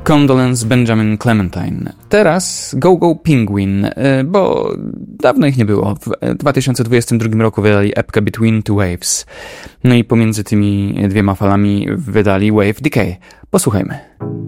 Condolence Benjamin Clementine. Teraz Go Go Penguin, bo dawno ich nie było. W 2022 roku wydali epkę Between Two Waves. No i pomiędzy tymi dwiema falami wydali Wave Decay. Posłuchajmy.